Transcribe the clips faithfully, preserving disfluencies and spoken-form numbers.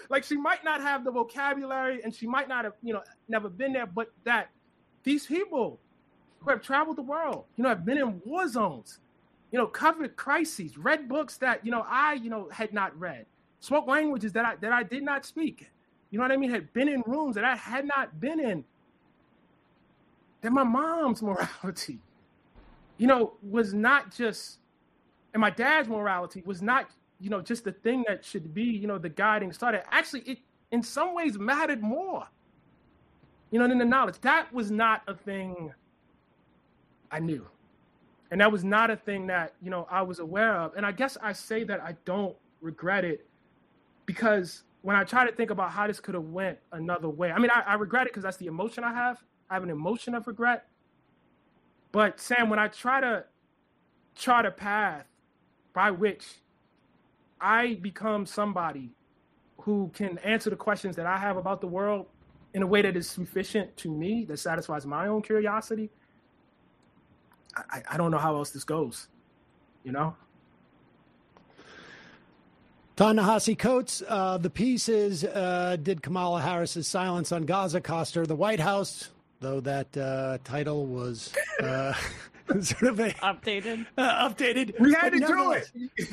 like she might not have the vocabulary and she might not have, you know, never been there, but that these people who have traveled the world, you know, have been in war zones, you know, covered crises, read books that, you know, I, you know, had not read, spoke languages that I, that I did not speak, you know what I mean, had been in rooms that I had not been in, that my mom's morality, you know, was not just, and my dad's morality was not, you know, just the thing that should be, you know, the guiding star. That actually, it in some ways mattered more, you know, than the knowledge. That was not a thing I knew. And that was not a thing that, you know, I was aware of. And I guess I say that I don't regret it because when I try to think about how this could have went another way, I mean, I, I regret it because that's the emotion I have. I have an emotion of regret. But Sam, when I try to chart a path by which I become somebody who can answer the questions that I have about the world in a way that is sufficient to me, that satisfies my own curiosity, I, I don't know how else this goes, you know? Ta-Nehisi Coates, uh, the piece is, uh, did Kamala Harris's silence on Gaza cost her the White House? Though that uh, title was uh, sort of a updated. Uh, updated. We had to do it.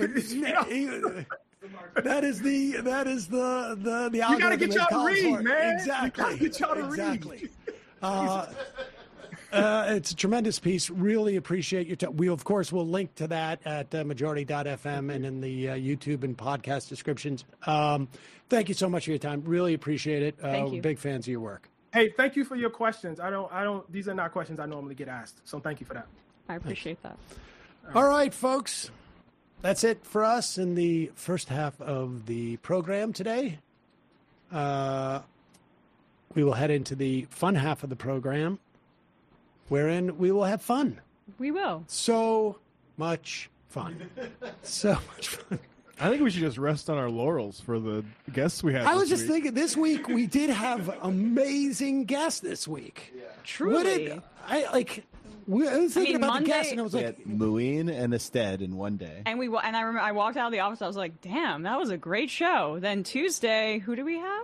That is the that is the the the. You gotta get y'all to read, man. Exactly. You gotta get y'all to exactly. read. Uh, uh, it's a tremendous piece. Really appreciate your time. We of course will link to that at uh, majority dot f m and in the uh, YouTube and podcast descriptions. Um, thank you so much for your time. Really appreciate it. Uh, thank you. Big fans of your work. Hey, thank you for your questions. I don't, I don't, these are not questions I normally get asked. So thank you for that. I appreciate that. All right, folks. That's it for us in the first half of the program today. Uh, we will head into the fun half of the program, wherein we will have fun. We will. So much fun. So much fun. I think we should just rest on our laurels for the guests we had. I was this just week. thinking this week we did have amazing guests this week. Yeah. Truly. What did, I like we, I was thinking I mean, about Monday, the guests and I was we like had Muin and Ested in one day. And we and I remember I walked out of the office, I was like, damn, that was a great show. Then Tuesday, who do we have?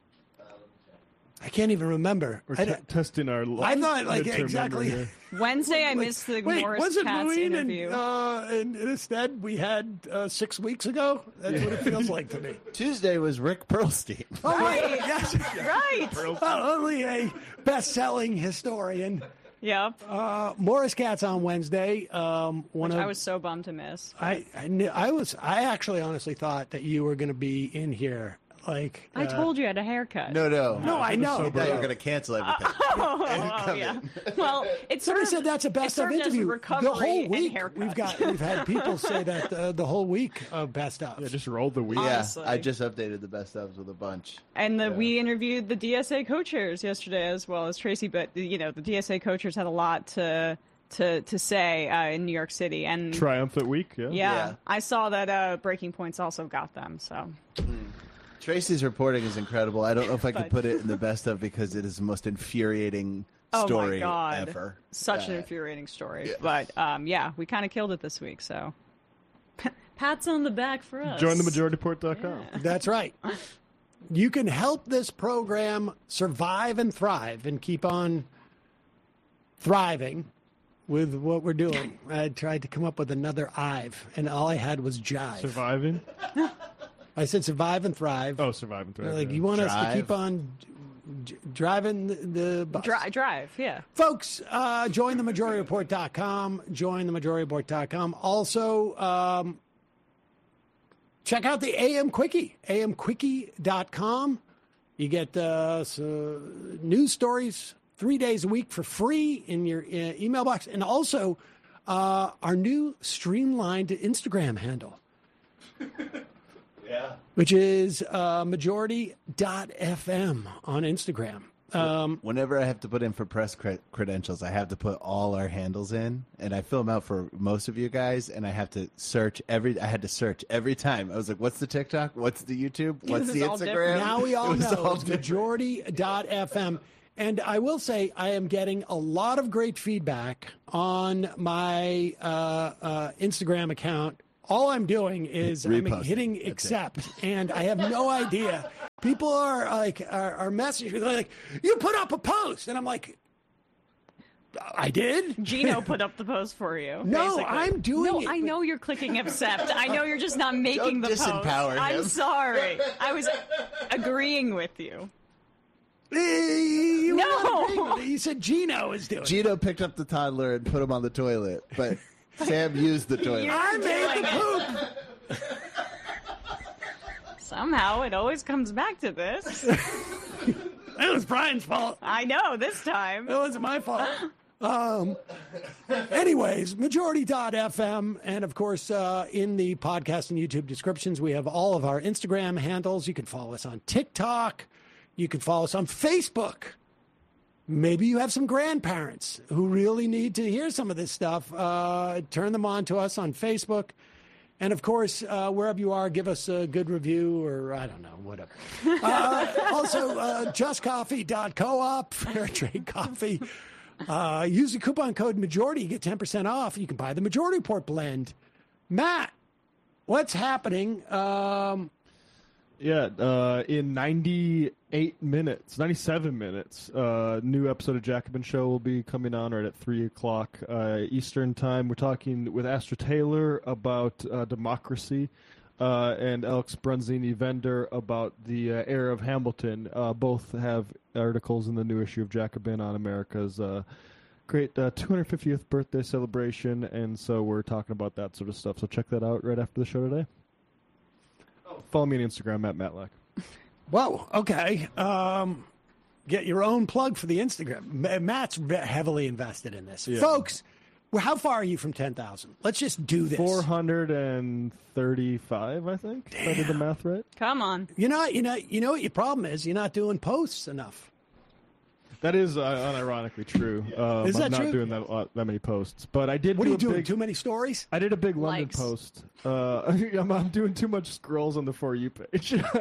I can't even remember. We're I, t- testing our I thought like midterm exactly. memory here. Wednesday, I Like, missed the wait, Morris was it Katz Muin interview. and, uh, and, and instead we had uh, six weeks ago? That's what it feels like to me. Tuesday was Rick Perlstein. Oh, Right. wait, yes. Right. Not only a best-selling historian. Yep. Uh, Morris Katz on Wednesday. Um, one Which of, I was so bummed to miss. I, I, knew, I was. I actually honestly thought that you were going to be in here. Like I uh, told you I had a haircut. No, no. No, I know. I thought you were going to cancel everything. Oh, oh, yeah. Well, it's Somebody served, said that's a best it of served as interview. recovery The whole and week haircut. we've got we've had people say that uh, the whole week of best of. Yeah, just rolled the week. Yeah, Honestly. I just updated the best ofs with a bunch. And the, Yeah. we interviewed the D S A co-chairs yesterday as well as Tracy, but you know the D S A co-chairs had a lot to to to say uh, in New York City, and Triumphant week. Yeah. yeah, Yeah. I saw that uh, Breaking Point's also got them. So Tracy's reporting is incredible. I don't know if I could But- put it in the best of because it is the most infuriating oh story my god, ever. such an Uh, infuriating story. yeah. But um, yeah, we kind of killed it this week. So pats on the back for us. Join the majority report dot com. That's right. You can help this program survive and thrive and keep on thriving with what we're doing. I tried to come up with another Ive, and all I had was jive. Surviving. I said survive and thrive. Oh, surviving. Thrive, Like yeah. you want us to Drive. keep on d- driving the, the bus. Dri- drive, yeah. Folks, uh, join the majority report dot com. Join the majority report dot com. Also, um, check out the A M Quickie, A M quickie dot com. You get uh, so news stories three days a week for free in your uh, email box. And also uh, our new streamlined Instagram handle. Yeah. Which is uh, majority dot f m on Instagram. Um, Whenever I have to put in for press cre- credentials, I have to put all our handles in, and I fill them out for most of you guys, and I have to search every. I had to search every time. I was like, "What's the TikTok? What's the YouTube? What's This the is all Instagram?" different. now we all It was know all it's different. majority dot f m. And I will say I am getting a lot of great feedback on my uh, uh, Instagram account All I'm doing is I'm Repost. hitting That's accept, and I have no idea. People are like are, are messaging me, they're like, "You put up a post," and I'm like, "I did." Gino put up the post for you. No, basically. I'm doing no, it, I but- know you're clicking accept. I know you're just not making Don't the post. disempower I'm him. sorry. I was agreeing with you. Eh, you were No. not agreeing with it. You said Gino is doing it. Gino picked up the toddler and put him on the toilet, but Sam used the toilet. You're I made the doing poop. Somehow it always comes back to this. It was Brian's fault. I know this time. It wasn't my fault. Um, anyways, majority dot f m. And of course, uh, in the podcast and YouTube descriptions, we have all of our Instagram handles. You can follow us on TikTok. You can follow us on Facebook. Maybe you have some grandparents who really need to hear some of this stuff. Uh, turn them on to us on Facebook. And of course, uh, wherever you are, give us a good review or I don't know, whatever. Uh, also, uh, just coffee dot coop, fair trade coffee. Uh, use the coupon code majority, you get ten percent off. You can buy the Majority Report blend. Matt, what's happening? Um, Yeah, uh, in ninety-eight minutes, ninety-seven minutes, uh, new episode of Jacobin Show will be coming on right at three o'clock uh, Eastern Time. We're talking with Astra Taylor about uh, democracy uh, and Alex Brunzini Vendor about the uh, era of Hamilton. Uh, both have articles in the new issue of Jacobin on America's uh, great uh, two hundred fiftieth birthday celebration, and so we're talking about that sort of stuff. So check that out right after the show today. Follow me on Instagram at Matt Lack. whoa, okay. Um, get your own plug for the Instagram. Ma- Matt's ve- heavily invested in this. Yeah. Folks, well, how far are you from ten thousand? Let's just do this. four hundred thirty-five, I think. If I did the math right. Come on. You know, you know, you know what your problem is? You're not doing posts enough. That is uh, unironically true. Um, Is that I'm not true? doing that lot, that many posts, but I did. What do are you a doing? Big, Too many stories? I did a big London Likes. post. Uh, I'm, I'm doing too much scrolls on the For You page. um,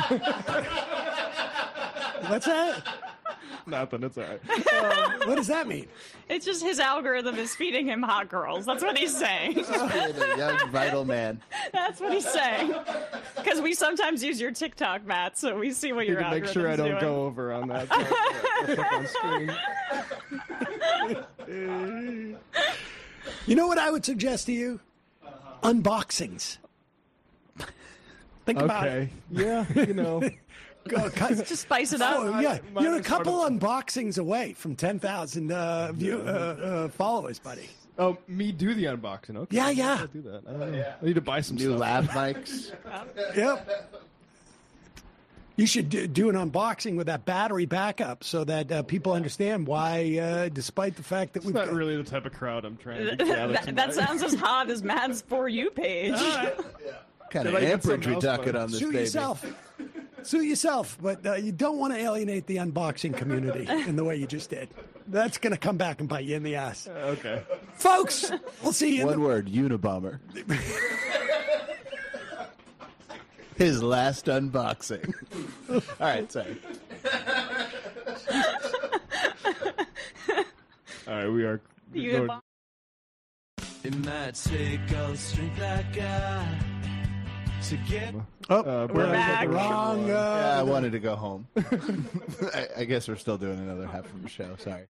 What's that? nothing. It's all right. What does that mean? It's just his algorithm is feeding him hot girls. That's what he's saying. Being a young, vital man. That's what he's saying. Because we sometimes use your TikTok, Matt, so we see what I need your to make sure I algorithm's don't doing. go over on that. So, yeah, up on screen. You know what I would suggest to you? Unboxings. Think about it. Okay. Yeah. You know. Go, cut- Just spice it up. Oh, yeah, mine you're a is sort couple of- unboxings away from ten thousand uh, view uh, uh, followers, buddy. Oh, me do the unboxing. Okay. Yeah, yeah. I'll do that. I, don't know. I need to buy some New stuff. lav mics. Yep. You should do, do an unboxing with that battery backup so that uh, people understand why, uh, despite the fact that It's we've not got- really the type of crowd I'm trying to gather that, that sounds as hot as Matt's For You page. Kind of Did I get amperage we something else, talking buddy? on this suit baby. yourself. Suit yourself, but uh, you don't want to alienate the unboxing community in the way you just did. That's going to come back and bite you in the ass. Okay. Folks, we'll see you in One the- word, Unabomber. His last unboxing. All right, sorry. All right, we are. You going- bomb- It might take all the strength I got to get. Oh, Uh, we're back. wrong. Yeah, I Uh, wanted to go home. I, I guess we're still doing another half of the show. Sorry.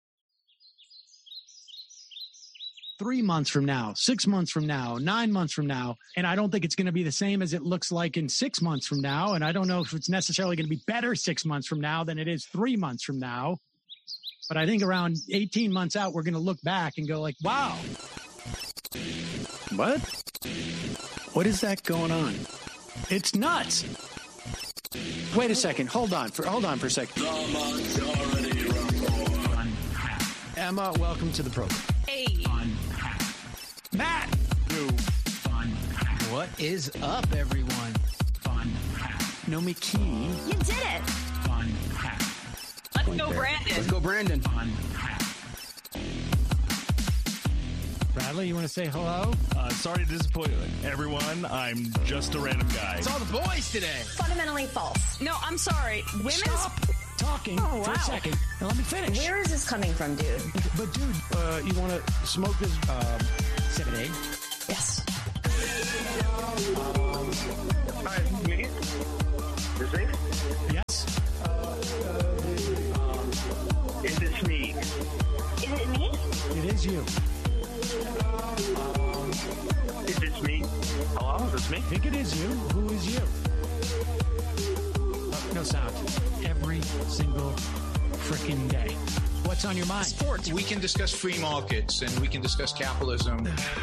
three months from now, six months from now, nine months from now. And I don't think it's going to be the same as it looks like in six months from now. And I don't know if it's necessarily going to be better six months from now than it is three months from now. But I think around eighteen months out, we're going to look back and go like, wow. What? What is that going on? It's nuts. Wait a second. Hold on for hold on for a second. Emma, welcome to the program. Hey. Matt. What is up, everyone? Nomi Key. You did it. Let's go, Brandon. Let's go, Brandon. Bradley, you want to say hello? Uh, sorry to disappoint everyone. I'm just a random guy. It's all the boys today. Fundamentally false. No, I'm sorry. Women's. Stop talking Oh, for wow. a second and let me finish. Where is this coming from, dude? But dude, uh, you want to smoke this? Um, Seven, eight. Yes. it is you. Is this me? Hello, is this me? I think it is you. Who is you? Oh, no sound. Every single freaking day. What's on your mind? Sports. We can discuss free markets and we can discuss capitalism.